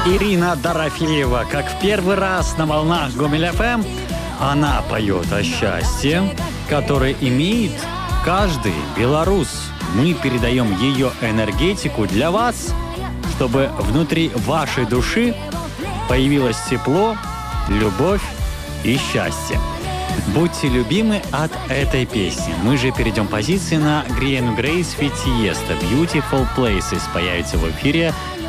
Ирина Дорофеева, как в первый раз на волнах Гомель ФМ, она поет о счастье, которое имеет каждый белорус. Мы передаем ее энергетику для вас, чтобы внутри вашей души появилось тепло, любовь и счастье. Будьте любимы от этой песни. Мы же перейдем позиции на Гриену Грейс Фит Тиесто «Beautiful Places». Появится в эфире